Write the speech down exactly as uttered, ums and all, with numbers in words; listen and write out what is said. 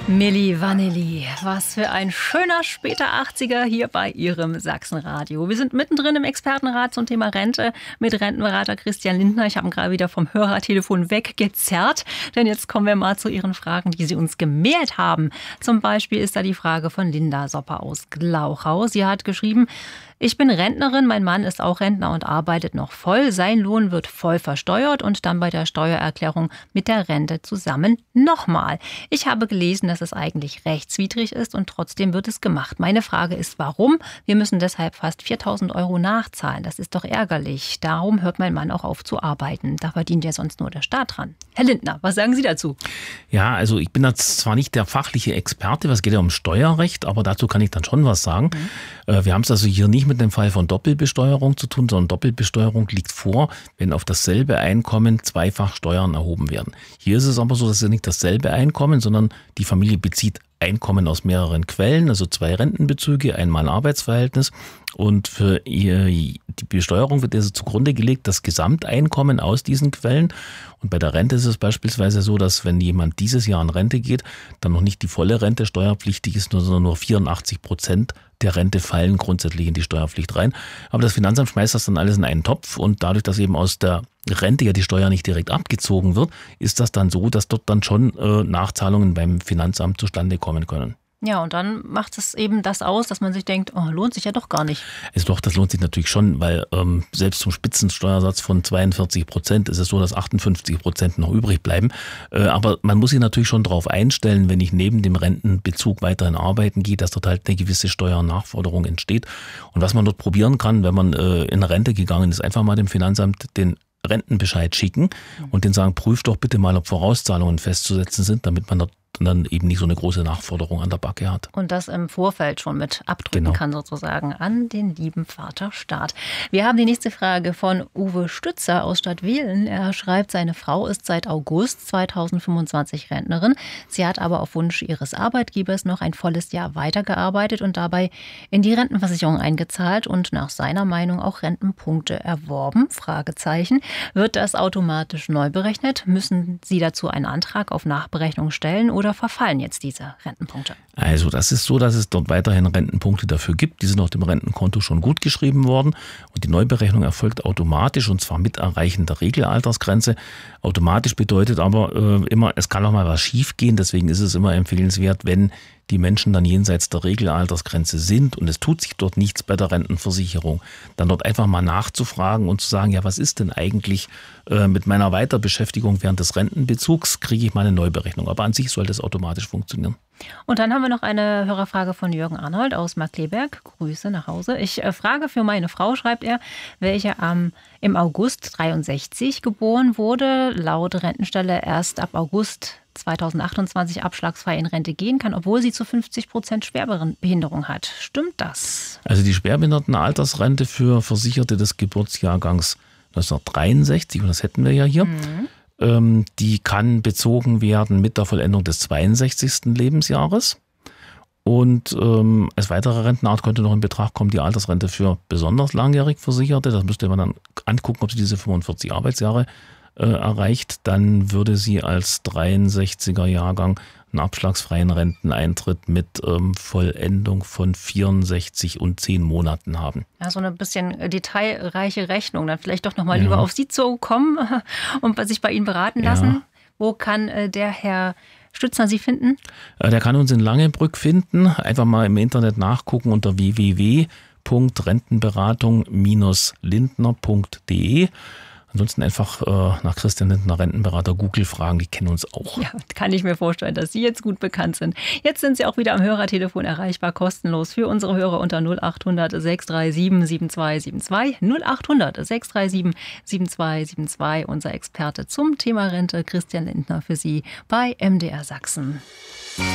Milli Vanilli, was für ein schöner später achtziger hier bei Ihrem Sachsenradio. Wir sind mittendrin im Expertenrat zum Thema Rente mit Rentenberater Christian Lindner. Ich habe ihn gerade wieder vom Hörertelefon weggezerrt, denn jetzt kommen wir mal zu Ihren Fragen, die Sie uns gemailt haben. Zum Beispiel ist da die Frage von Linda Sopper aus Glauchau. Sie hat geschrieben: Ich bin Rentnerin, mein Mann ist auch Rentner und arbeitet noch voll. Sein Lohn wird voll versteuert und dann bei der Steuererklärung mit der Rente zusammen nochmal. Ich habe gelesen, dass es eigentlich rechtswidrig ist und trotzdem wird es gemacht. Meine Frage ist, warum? Wir müssen deshalb fast viertausend Euro nachzahlen. Das ist doch ärgerlich. Darum hört mein Mann auch auf zu arbeiten. Da verdient ja sonst nur der Staat dran. Herr Lindner, was sagen Sie dazu? Ja, also ich bin jetzt zwar nicht der fachliche Experte, was geht ja um Steuerrecht, aber dazu kann ich dann schon was sagen. Mhm. Wir haben es also hier nicht mit dem Fall von Doppelbesteuerung zu tun, sondern Doppelbesteuerung liegt vor, wenn auf dasselbe Einkommen zweifach Steuern erhoben werden. Hier ist es aber so, dass es nicht dasselbe Einkommen, sondern die Familie bezieht Einkommen aus mehreren Quellen, also zwei Rentenbezüge, einmal ein Arbeitsverhältnis. Und für die Besteuerung wird also zugrunde gelegt das Gesamteinkommen aus diesen Quellen. Und bei der Rente ist es beispielsweise so, dass wenn jemand dieses Jahr in Rente geht, dann noch nicht die volle Rente steuerpflichtig ist, sondern nur vierundachtzig Prozent der Rente fallen grundsätzlich in die Steuerpflicht rein. Aber das Finanzamt schmeißt das dann alles in einen Topf und dadurch, dass eben aus der Rente ja die Steuer nicht direkt abgezogen wird, ist das dann so, dass dort dann schon äh, Nachzahlungen beim Finanzamt zustande kommen können. Ja, und dann macht es eben das aus, dass man sich denkt, oh, lohnt sich ja doch gar nicht. Also doch, das lohnt sich natürlich schon, weil ähm, selbst zum Spitzensteuersatz von zweiundvierzig Prozent ist es so, dass achtundfünfzig Prozent noch übrig bleiben. Äh, aber man muss sich natürlich schon darauf einstellen, wenn ich neben dem Rentenbezug weiterhin arbeiten gehe, dass dort halt eine gewisse Steuernachforderung entsteht. Und was man dort probieren kann, wenn man äh, in Rente gegangen ist, einfach mal dem Finanzamt den Rentenbescheid schicken und den sagen, prüft doch bitte mal, ob Vorauszahlungen festzusetzen sind, damit man dort dann eben nicht so eine große Nachforderung an der Backe hat. Und das im Vorfeld schon mit abdrücken Genau. kann sozusagen an den lieben Vater Staat. Wir haben die nächste Frage von Uwe Stützer aus Stadtwehlen. Er schreibt, seine Frau ist seit August zweitausendfünfundzwanzig Rentnerin. Sie hat aber auf Wunsch ihres Arbeitgebers noch ein volles Jahr weitergearbeitet und dabei in die Rentenversicherung eingezahlt und nach seiner Meinung auch Rentenpunkte erworben. Fragezeichen. Wird das automatisch neu berechnet? Müssen Sie dazu einen Antrag auf Nachberechnung stellen oder verfallen jetzt diese Rentenpunkte? Also das ist so, dass es dort weiterhin Rentenpunkte dafür gibt. Die sind auf dem Rentenkonto schon gut geschrieben worden und die Neuberechnung erfolgt automatisch und zwar mit Erreichen der Regelaltersgrenze. Automatisch bedeutet aber äh, immer, es kann auch mal was schief gehen. Deswegen ist es immer empfehlenswert, wenn die Menschen dann jenseits der Regelaltersgrenze sind und es tut sich dort nichts bei der Rentenversicherung, dann dort einfach mal nachzufragen und zu sagen, ja, was ist denn eigentlich äh, mit meiner Weiterbeschäftigung während des Rentenbezugs, kriege ich mal eine Neuberechnung. Aber an sich sollte es automatisch funktionieren. Und dann haben wir noch eine Hörerfrage von Jürgen Arnold aus Markkleeberg. Grüße nach Hause. Ich äh, frage für meine Frau, schreibt er, welche ähm, im August dreiundsechzig geboren wurde, laut Rentenstelle erst ab August zweitausendachtundzwanzig abschlagsfrei in Rente gehen kann, obwohl sie zu fünfzig Prozent Schwerbehinderung hat. Stimmt das? Also die Schwerbehindertenaltersrente für Versicherte des Geburtsjahrgangs neunzehnhundertdreiundsechzig, und das hätten wir ja hier, mhm. ähm, die kann bezogen werden mit der Vollendung des zweiundsechzigsten Lebensjahres. Und ähm, als weitere Rentenart könnte noch in Betracht kommen die Altersrente für besonders langjährig Versicherte. Das müsste man dann angucken, ob sie diese fünfundvierzig Arbeitsjahre erreicht, dann würde sie als dreiundsechziger Jahrgang einen abschlagsfreien Renteneintritt mit ähm, Vollendung von vierundsechzig und zehn Monaten haben. Ja, so eine bisschen detailreiche Rechnung. Dann vielleicht doch nochmal ja. lieber auf Sie zukommen und sich bei Ihnen beraten lassen. Ja. Wo kann äh, der Herr Stützner Sie finden? Der kann uns in Langenbrück finden. Einfach mal im Internet nachgucken unter w w w punkt rentenberatung Bindestrich lindner punkt d e. Ansonsten einfach äh, nach Christian Lindner Rentenberater Google fragen, die kennen uns auch. Ja, kann ich mir vorstellen, dass Sie jetzt gut bekannt sind. Jetzt sind Sie auch wieder am Hörertelefon erreichbar, kostenlos für unsere Hörer unter null achthundert sechs drei sieben sieben zwei sieben zwei. null achthundert sechs drei sieben sieben zwei sieben zwei. Unser Experte zum Thema Rente, Christian Lindner, für Sie bei M D R Sachsen.